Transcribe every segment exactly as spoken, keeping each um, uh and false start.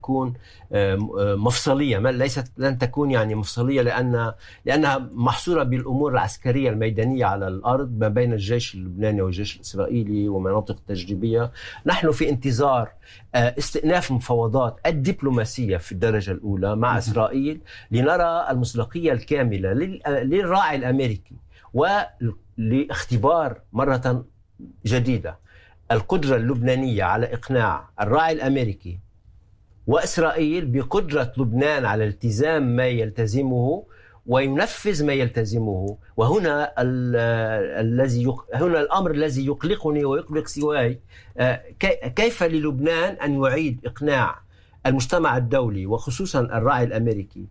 تكون مفصلية، ليست لن تكون يعني مفصلية لأن لأنها محصورة بالأمور العسكرية الميدانية على الأرض ما بين الجيش اللبناني والجيش الإسرائيلي ومناطق تجريبية. نحن في انتظار استئناف المفاوضات الدبلوماسية في الدرجة الأولى مع إسرائيل لنرى المصداقية الكاملة للراعي الأمريكي، ولاختبار مرة جديدة القدرة اللبنانية على إقناع الراعي الأمريكي وإسرائيل بقدرة لبنان على التزام ما يلتزمه وينفذ ما يلتزمه. وهنا الذي يق... هنا الأمر الذي يقلقني ويقلق سواي، كيف للبنان أن يعيد إقناع المجتمع الدولي وخصوصا الراعي الأمريكي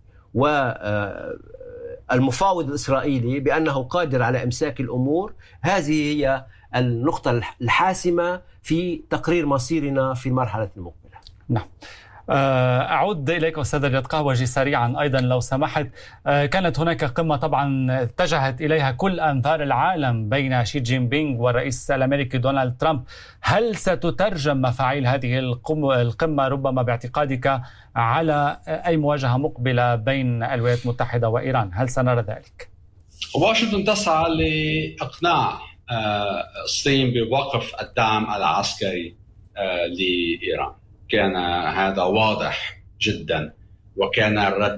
والمفاوض الإسرائيلي بأنه قادر على إمساك الأمور. هذه هي النقطة الحاسمة في تقرير مصيرنا في المرحلة المقبلة. نعم. أعود إليك أستاذ رياض قهوجي سريعا أيضا لو سمحت. كانت هناك قمة طبعا اتجهت إليها كل أنظار العالم بين شي جين بينغ والرئيس الأمريكي دونالد ترامب. هل ستترجم مفاعيل هذه القمة ربما باعتقادك على أي مواجهة مقبلة بين الولايات المتحدة وإيران؟ هل سنرى ذلك؟ واشنطن تسعى لإقناع الصين بوقف الدعم العسكري لإيران. كان هذا واضح جدا، وكان الرد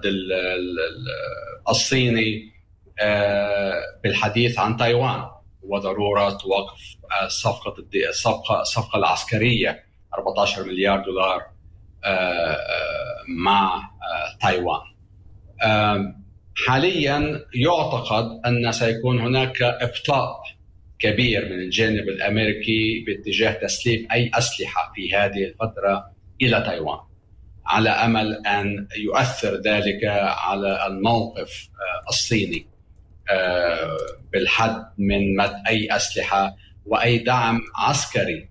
الصيني بالحديث عن تايوان وضرورة وقف الصفقة الصفقة الصفقة العسكرية أربعة عشر مليار دولار مع تايوان. حاليا يعتقد أن سيكون هناك إبطاء كبير من الجانب الأمريكي باتجاه تسليم أي أسلحة في هذه الفترة إلى تايوان، على أمل أن يؤثر ذلك على الموقف الصيني بالحد من مد أي أسلحة وأي دعم عسكري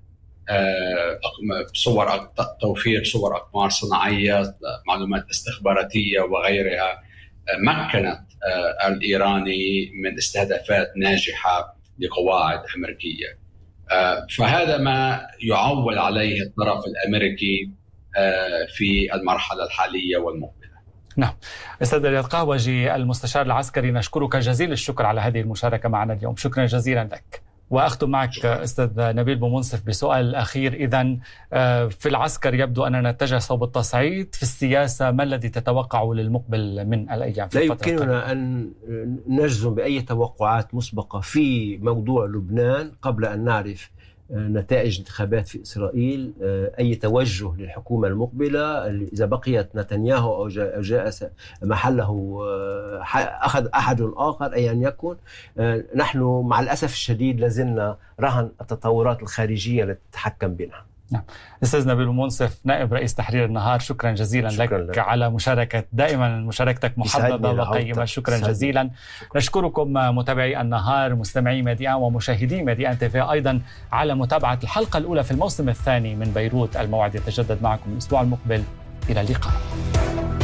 بصور توفير صور أقمار صناعية، معلومات استخباراتية وغيرها مكنت الإيراني من استهدافات ناجحة لقواعد أمريكية. فهذا ما يعول عليه الطرف الأمريكي في المرحلة الحالية والمقبلة. نعم. أستاذ رياض قهوجي المستشار العسكري، نشكرك جزيل الشكر على هذه المشاركة معنا اليوم. شكرا جزيلا لك. وأختم معك شكرا. أستاذ نبيل بومنصف بسؤال أخير. إذن في العسكر يبدو أننا نتجه صوب التصعيد، في السياسة ما الذي تتوقع للمقبل من الأيام؟ لا يمكننا أن نجزم بأي توقعات مسبقة في موضوع لبنان قبل أن نعرف نتائج انتخابات في إسرائيل، أي توجه للحكومة المقبلة. إذا بقيت نتنياهو أو جاء, جاء محله أخذ أحد آخر أيا يكن، نحن مع الأسف الشديد لازلنا رهن التطورات الخارجية التي تتحكم بنا. نعم. أستاذ نبيل بومنصف نائب رئيس تحرير النهار، شكرا جزيلا شكرا لك, لك على مشاركة، دائما مشاركتك محببة وقيمة. شكرا جزيلا. نشكركم متابعي النهار، مستمعي ميديان ومشاهدي ميديان تي في أيضا على متابعة الحلقة الأولى في الموسم الثاني من بيروت. الموعد يتجدد معكم الأسبوع المقبل. إلى اللقاء.